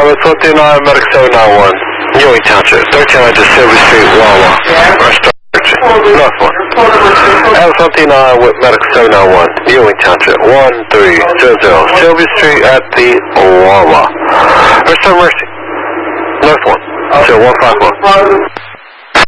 Alice 129, Medic 791, Ewing Township, 1300 Silver Street, Wawa. North one. Alice 129 with Medic 791, Ewing Township, 1300 Sylvia Street at the Wawa. Restore Mercy. North one. 151.